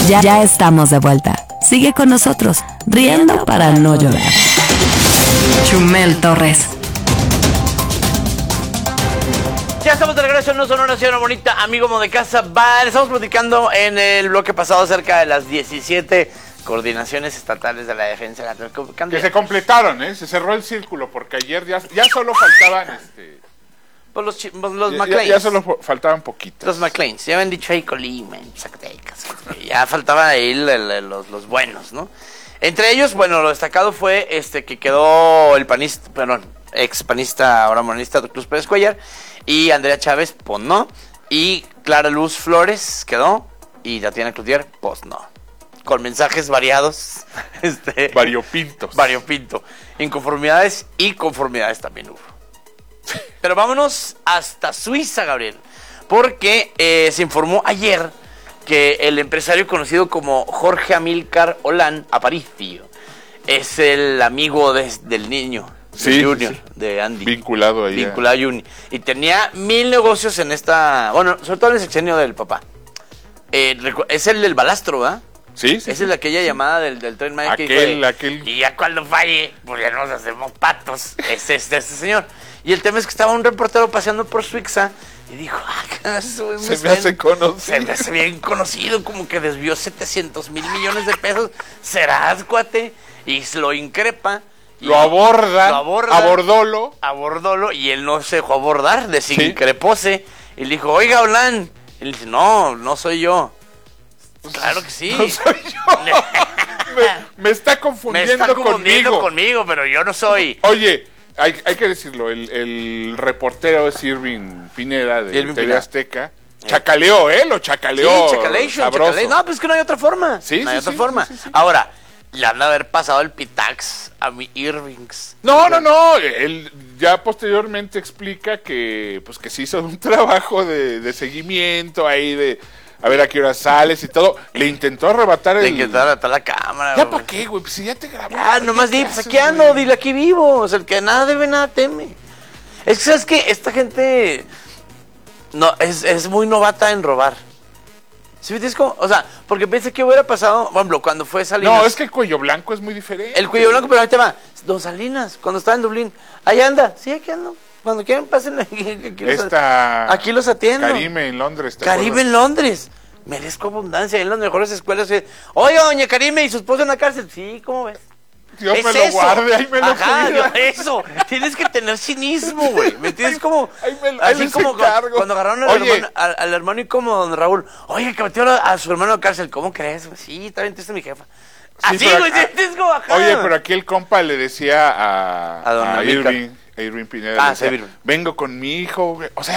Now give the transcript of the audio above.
Ya estamos de vuelta. Sigue con nosotros, riendo para no llorar. Chumel Torres. Ya estamos de regreso en No Sonora, señora bonita, amigo de casa. Estamos platicando en el bloque pasado acerca de las 17 coordinaciones estatales de la defensa. Que se completaron, se cerró el círculo, porque ayer ya solo faltaban Pues los McLean. Ya solo faltaban poquitos. Los McLean. Ya habían dicho ahí Colima, Zacatecas. Ya faltaba ahí los buenos, ¿no? Entre ellos, bueno, lo destacado fue que quedó el panista, ex panista, ahora monista, Cruz Pérez Cuellar, y Andrea Chávez, pues no. Y Clara Luz Flores quedó, y Tatiana Cloutier, pues no. Con mensajes variados. Variopinto. Inconformidades y conformidades también hubo. Pero vámonos hasta Suiza, Gabriel, porque se informó ayer que el empresario conocido como Jorge Amílcar Olán Aparicio es el amigo del niño, Junior, de Andy. Vinculado ahí. Vinculado a Junior. Y tenía 1000 negocios en sobre todo en el sexenio del papá. Es el del balastro, ¿verdad? Sí. Esa es la aquella llamada del Tren Maya aquel. Y ya cuando falle, pues ya nos hacemos patos. Es este señor. Y el tema es que estaba un reportero paseando por Suiza y dijo, se me hace conocido. Se me hace bien conocido, como que desvió 700,000 millones de pesos. Serás, cuate. Y lo increpa. Lo aborda. Abordolo. Y él no se dejó abordar, desincrepóse. Y le dijo, oiga, Olán. Y él dice, no soy yo. Claro que sí. No soy yo. me está confundiendo conmigo, pero yo no soy. Oye, hay que decirlo, el reportero es Irving Pineda de TV Azteca. Chacaleó, lo chacaleó. Sí, chacalation. No, pues es que no hay otra forma. Sí. Ahora, le han de haber pasado el pitax a mi Irvings. No. Él ya posteriormente explica que se hizo un trabajo de seguimiento ahí de a ver a qué hora sales y todo. Le intentó arrebatar la cámara. ¿Ya para qué, güey? Pues si ya te grabó. Ya, nomás di, pues aquí ando, dile aquí vivo. O sea, el que nada debe, nada teme. Es que, ¿sabes qué? Esta gente es muy novata en robar. ¿Sí me entiendes cómo? O sea, porque pensé que hubiera pasado, por ejemplo, cuando fue Salinas. No, es que el cuello blanco es muy diferente. El cuello blanco, pero ahorita va. Don Salinas, cuando estaba en Dublín. Ahí anda. Sí, aquí ando. Cuando quieran, pasen aquí los atiendo. Karime en Londres. Karime en Londres. Merezco abundancia en las mejores escuelas. Oiga, doña Karime, ¿y su esposo en la cárcel? Sí, ¿cómo ves? Dios me lo guarde, ahí me lo cuida. Eso. Tienes que tener cinismo, güey. ¿Me entiendes? Como así como cuando agarraron al hermano y como don Raúl. Oye, que metió a su hermano a la cárcel. ¿Cómo crees? Sí, está bien, triste mi jefa. Así, güey, ¿entiendes? Como acá. Oye, pero aquí el compa le decía a don Irving Pineda, vengo con mi hijo, güey. O sea,